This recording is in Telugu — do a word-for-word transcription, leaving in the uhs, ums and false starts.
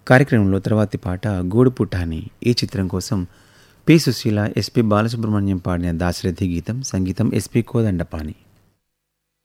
కార్యక్రమంలో తర్వాతి పాట గూడు పుటాని ఈ చిత్రం కోసం పి సుశీల ఎస్పి బాలసుబ్రహ్మణ్యం పాడిన దాశరథి గీతం, సంగీతం ఎస్పి కోదండపాణి.